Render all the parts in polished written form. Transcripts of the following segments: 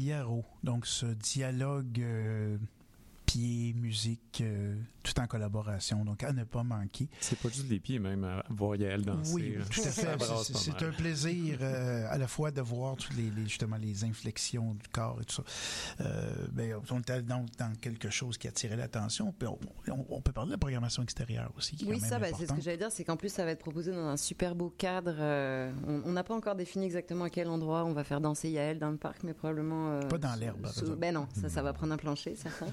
Yaro. Donc, ce dialogue pieds, musique, tout en collaboration. Donc, à ne pas manquer. C'est pas juste les pieds, même, à voir Yael danser. Oui, tout à fait. C'est un plaisir à la fois de voir toutes justement les inflexions du corps et tout ça. On était dans quelque chose qui attirait l'attention. Puis on peut parler de la programmation extérieure aussi, qui est quand même importante. C'est ce que j'allais dire, c'est qu'en plus, ça va être proposé dans un super beau cadre. On n'a pas encore défini exactement à quel endroit on va faire danser Yael dans le parc, mais probablement... pas dans l'herbe. Non, ça va prendre un plancher, certain.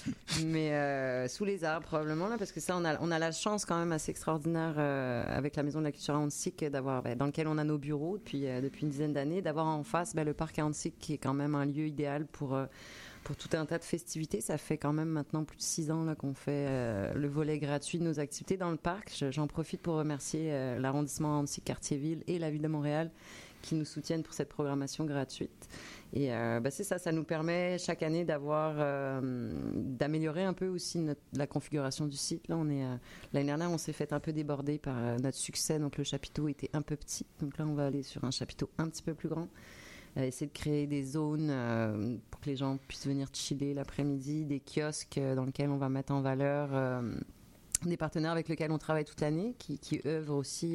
Mais sous les arbres, probablement, là, parce que ça, on a la chance quand même assez extraordinaire avec la Maison de la Culture à Hansick, d'avoir, dans lequel on a nos bureaux depuis une dizaine d'années, d'avoir en face le parc à Hansick, qui est quand même un lieu idéal pour tout un tas de festivités. Ça fait quand même maintenant plus de 6 ans là, qu'on fait le volet gratuit de nos activités dans le parc. J'en profite pour remercier l'arrondissement Hansick-Cartierville et la Ville de Montréal qui nous soutiennent pour cette programmation gratuite. Et c'est ça nous permet chaque année d'améliorer un peu aussi la configuration du site. Là, l'année dernière, on s'est fait un peu déborder par notre succès. Donc, le chapiteau était un peu petit. Donc là, on va aller sur un chapiteau un petit peu plus grand. Essayer de créer des zones pour que les gens puissent venir chiller l'après-midi, des kiosques dans lesquels on va mettre en valeur des partenaires avec lesquels on travaille toute l'année, qui œuvrent aussi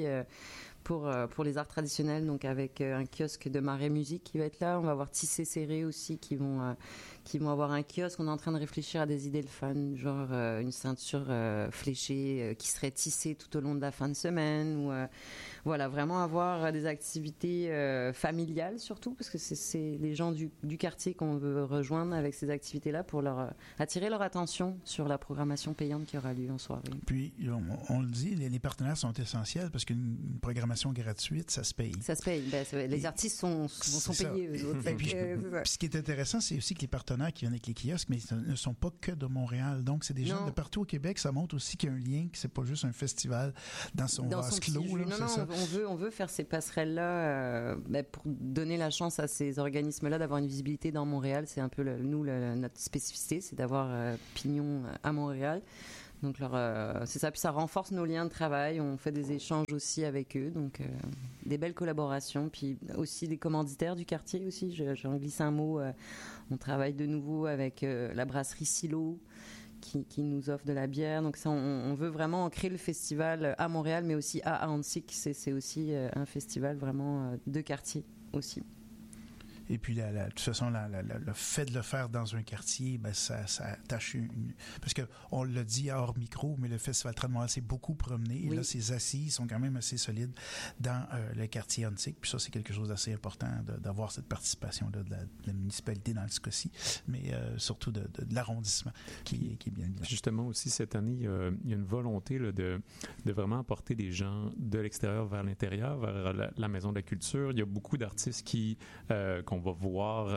pour les arts traditionnels, donc avec un kiosque de marée musique qui va être là. On va avoir Tissé Serré aussi qui vont avoir un kiosque. On est en train de réfléchir à des idées de fun, genre une ceinture fléchée qui serait tissée tout au long de la fin de semaine, ou voilà, vraiment avoir des activités familiales surtout, parce que c'est les gens du quartier qu'on veut rejoindre avec ces activités-là pour attirer leur attention sur la programmation payante qui aura lieu en soirée. Puis, on le dit, les partenaires sont essentiels parce qu'une programmation gratuite, ça se paye. Ça se paye. Les artistes sont payés, eux autres. Puis ce qui est intéressant, c'est aussi que les partenaires qui viennent avec les kiosques, mais ils ne sont pas que de Montréal. Donc, c'est des gens de partout au Québec. Ça montre aussi qu'il y a un lien, que c'est pas juste un festival dans son vase clos. On veut faire ces passerelles-là pour donner la chance à ces organismes-là d'avoir une visibilité dans Montréal. C'est un peu notre spécificité, c'est d'avoir pignon à Montréal. Donc c'est ça, puis ça renforce nos liens de travail, on fait des échanges aussi avec eux, donc des belles collaborations, puis aussi des commanditaires du quartier aussi, j'en glisse un mot, on travaille de nouveau avec la brasserie Silo qui nous offre de la bière, donc ça, on veut vraiment ancrer le festival à Montréal, mais aussi à Hansick, c'est aussi un festival vraiment de quartier aussi. Et puis, de toute façon, le fait de le faire dans un quartier, ça attache parce que on l'a dit hors micro, mais le Festival Trad Montréal s'est beaucoup promené. Et là, ses assises sont quand même assez solides dans le quartier Hansick. Puis ça, c'est quelque chose d'assez important d'avoir cette participation-là de la municipalité dans ce cas-ci, mais surtout de l'arrondissement qui est bien. Justement, aussi, cette année, il y a une volonté là, de vraiment apporter des gens de l'extérieur vers l'intérieur, vers la Maison de la Culture. Il y a beaucoup d'artistes qu'on va voir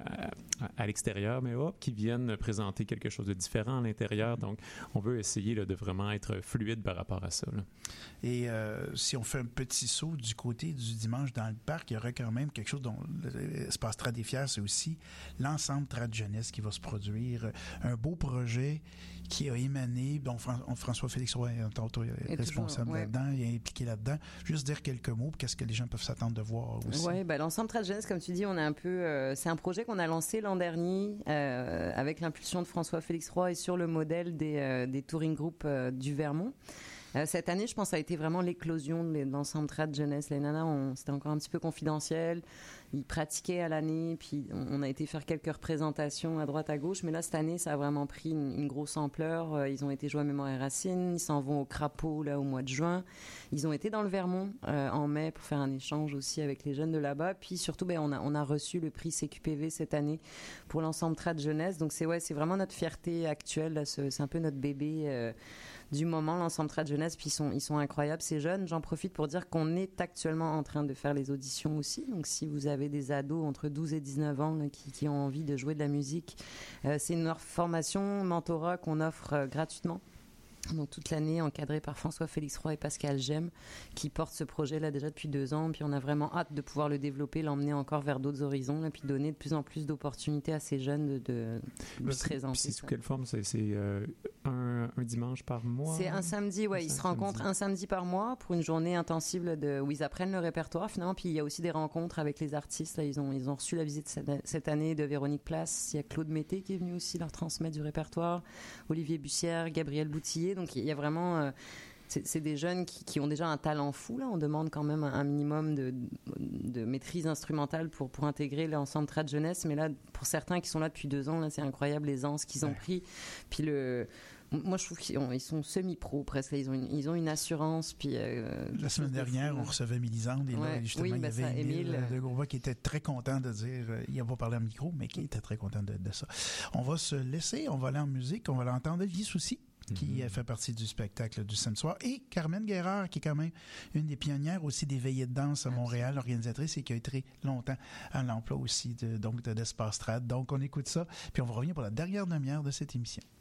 à l'extérieur, mais qui viennent présenter quelque chose de différent à l'intérieur. Donc, on veut essayer là, de vraiment être fluide par rapport à ça. Là. Et si on fait un petit saut du côté du dimanche dans le parc, il y aura quand même quelque chose dont l'espace Trad est fier, c'est aussi l'ensemble Trad Jeunesse qui va se produire. Un beau projet qui a émané, dont François-Félix Roy est responsable là-dedans, il est impliqué là-dedans. Juste dire quelques mots, qu'est-ce que les gens peuvent s'attendre de voir aussi? Oui, l'ensemble Trad Jeunesse, comme tu dis, on a un peu... c'est un projet qu'on a lancé l'an dernier avec l'impulsion de François-Félix Roy et sur le modèle des touring group du Vermont. Cette année, je pense, ça a été vraiment l'éclosion de l'ensemble Trad Jeunesse. Les nanas, c'était encore un petit peu confidentiel. Ils pratiquaient à l'année, puis on a été faire quelques représentations à droite, à gauche. Mais là, cette année, ça a vraiment pris une grosse ampleur. Ils ont été joués à Mémoire et Racine. Ils s'en vont au Crapaud, là, au mois de juin. Ils ont été dans le Vermont en mai pour faire un échange aussi avec les jeunes de là-bas. Puis surtout, on a reçu le prix CQPV cette année pour l'ensemble Trad Jeunesse. Donc, c'est vraiment notre fierté actuelle. Là, c'est un peu notre bébé du moment, l'ensemble Trad Jeunesse, puis ils sont incroyables, ces jeunes. J'en profite pour dire qu'on est actuellement en train de faire les auditions aussi. Donc, si vous avez des ados entre 12 et 19 ans là, qui ont envie de jouer de la musique, c'est une formation mentorat qu'on offre gratuitement. Donc toute l'année encadré par François-Félix Roy et Pascal Gemme qui portent ce projet-là déjà depuis 2 ans. Puis on a vraiment hâte de pouvoir le développer, l'emmener encore vers d'autres horizons et puis donner de plus en plus d'opportunités à ces jeunes de se présenter. C'est sous quelle forme? C'est un dimanche par mois? C'est un samedi, ouais. Ils se rencontrent un samedi par mois pour une journée intensive où ils apprennent le répertoire finalement. Puis il y a aussi des rencontres avec les artistes. Là, ils ont reçu la visite cette année de Véronique Place. Il y a Claude Mété qui est venu aussi leur transmettre du répertoire. Olivier Bussière, Gabriel Boutillier. Donc il y a vraiment c'est des jeunes qui ont déjà un talent fou là. On demande quand même un minimum de maîtrise instrumentale pour intégrer l'ensemble Trad Jeunesse, mais là pour certains qui sont là depuis 2 ans là, c'est incroyable l'aisance qu'ils ont pris. Puis moi je trouve qu'ils sont semi-pro presque, ils ont une assurance. Puis la semaine dernière on recevait Mélisande et là justement il y avait Émile de Grosbois qui était très content de dire, il n'a pas parlé en micro mais qui était très content de ça. On va se laisser, on va aller en musique, on va l'entendre Olivier Soucy qui fait partie du spectacle du samedi soir, et Carmen Guérard, qui est quand même une des pionnières aussi des veillées de danse à Montréal, organisatrice, et qui a été longtemps à l'emploi aussi d'Espace Trad. Donc, on écoute ça, puis on va revenir pour la dernière demi-heure de cette émission.